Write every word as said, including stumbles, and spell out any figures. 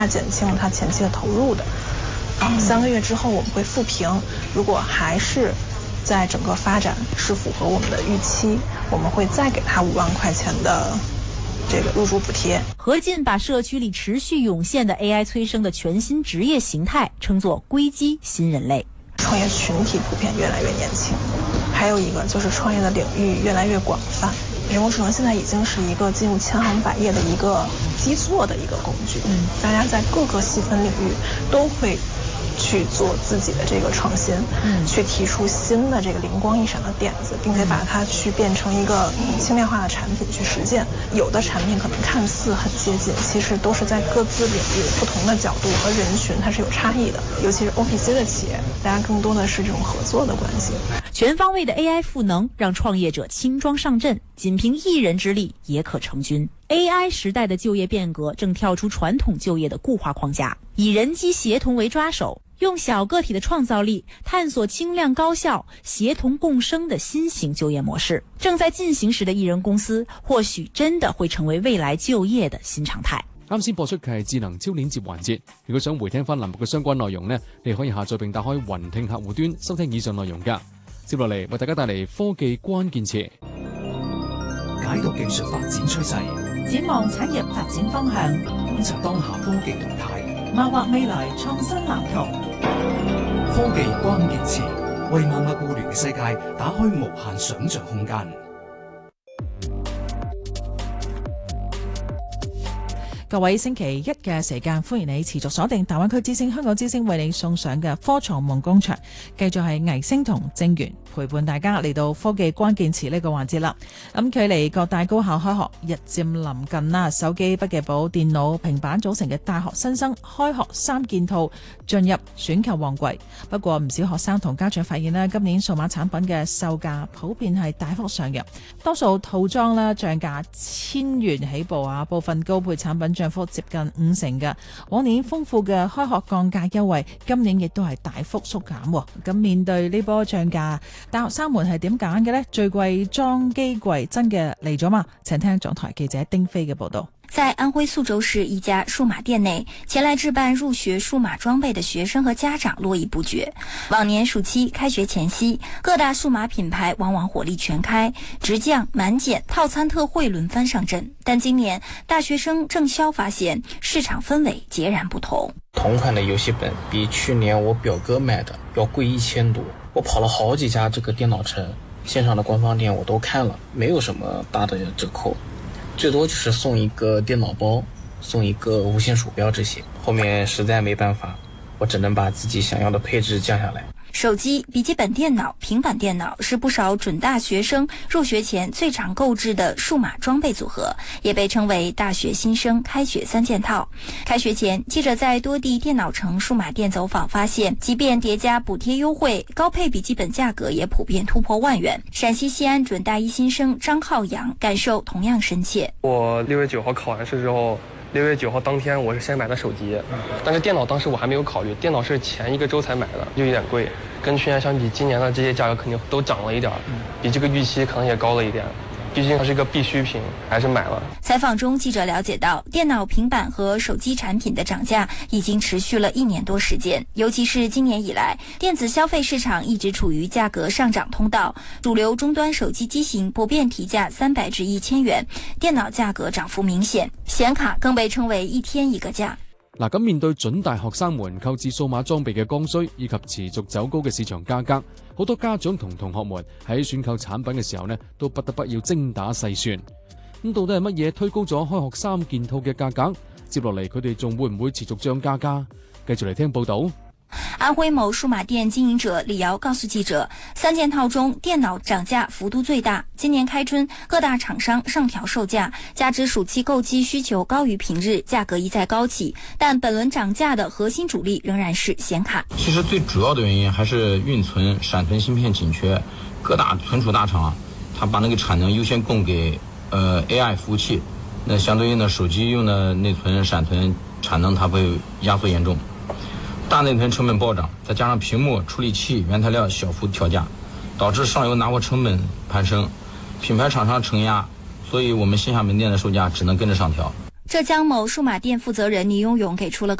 减轻了他前期的投入的。啊，三个月之后我们会复评，如果还是在整个发展是符合我们的预期，我们会再给他五万块钱的这个入驻补贴。 何进把社区里持续涌现的 A I 催生的全新职业形态称作硅基新人类。 创业群体普遍越来越年轻，还有一个就是创业的领域越来越广泛。人工智能现在已经是一个进入千行百业的一个基座的一个工具，嗯，大家在各个细分领域都会去做自己的这个创新，嗯，去提出新的这个灵光一闪的点子，并且把它去变成一个轻量化的产品去实践。有的产品可能看似很接近，其实都是在各自领域不同的角度和人群它是有差异的。尤其是 O P C 的企业，大家更多的是这种合作的关系。 全方位的 A I 赋能让创业者轻装上阵，仅凭一人之力也可成军。A I 时代的就业变革正跳出传统就业的固化框架，以人机协同为抓手，用小个体的创造力探索轻量高效、协同共生的新型就业模式。正在进行時的一人公司，或許真的會成為未來就業的新常態。 啱先播出嘅係智能超鏈接環節，如果想回聽翻欄目嘅相關內容呢，你可以下載並打開雲聽客戶端收聽以上內容㗎。接落嚟為大家帶嚟科技關鍵詞， 解讀技術發展趨勢， 展望產業發展方向， 觀察當下科技動態， 謀劃未來創新藍圖。 科技關鍵詞為萬物互聯嘅世界打開無限想像空間。 各位，星期一嘅時間，歡迎你持續鎖定大灣區之聲、香港之聲為你送上嘅科創夢工場，繼續係倪星同正源陪伴大家嚟到科技關鍵詞呢個環節啦。咁距離各大高校開學日漸臨近啦，手機、筆記簿、電腦、平板組成嘅大學新生開學三件套進入選購旺季。不過唔少學生同家長發現咧，今年數碼產品嘅售價普遍係大幅上揚，多數套裝啦漲價千元起步啊，部分高配產品漲幅接近五成嘅。往年豐富嘅開學降價優惠，今年亦都係大幅縮減。咁面對呢波漲價，大學生們係點揀嘅呢？最貴裝機櫃真嘅嚟咗嘛？請聽總台記者丁飛嘅報道。 在安徽宿州市一家數碼店內，前來置辦入學數碼裝備的學生和家長絡繹不絕。往年暑期開學前夕，各大數碼品牌往往火力全開，直降、滿減、套餐特惠輪番上陣。但今年大學生鄭瀟發現市場氛圍截然不同。 同款的遊戲本比去年我表哥買的要貴一千多，我跑了好幾家這個電腦城，線上的官方店我都看了，沒有什麼大的折扣。最多就是送一個電腦包，送一個無線鼠標這些。後面實在沒辦法，我只能把自己想要的配置降下來。 手機、筆記本電腦、平板電腦是不少準大學生入學前最常購置的數碼裝備組合，也被稱為大學新生開學三件套。開學前，記者在多地電腦城數碼店走訪發現，即便疊加補貼優惠，高配筆記本價格也普遍突破萬元。陝西西安準大一新生張浩洋感受同樣深切。 我六月九號考完試之後，六月九號當天我是先買的手機，但是電腦當時我還沒有考慮，電腦是前一個週才買的，就有點貴，跟去年相比，今年的這些價格肯定都漲了一點，比這個預期可能也高了一點。畢竟它是一個必需品，還是買了。 採訪中，記者了解到，電腦、平板和手機產品的漲價已經持續了一年多時間，尤其是今年以來，電子消費市場一直處於價格上漲通道，主流終端手機機型普遍提價三百至一千元，電腦價格漲幅明顯，顯卡更被稱為一天一個價。 嗱，咁面對準大學生們購置數碼裝備嘅剛需，以及持續走高嘅市場價格，好多家長同同學們喺選購產品嘅時候呢，都不得不要精打細算。咁到底係乜嘢推高咗開學三件套嘅價格？接落嚟佢哋仲會唔會持續漲價㗎？繼續嚟聽報導。 安徽某數碼店經營者李瑤告訴記者，三件套中電腦漲價幅度最大。今年開春，各大廠商上調售價，加之暑期購機需求高於平日，價格一再高企。但本輪漲價的核心主力仍然是顯卡。 其實最主要的原因還是運存、閃存芯片緊缺，各大存儲大廠啊，它把那個產能優先供給呃 A I 服務器，那相對應的手機用的內存、閃存產能它會壓縮嚴重。大內存成本暴漲，再加上屏幕、處理器、原材料小幅調價，導致上游拿貨成本攀升，品牌廠商承壓，所以我們線下門店的售價只能跟着上調。 浙江某数码店负责人倪永勇给出了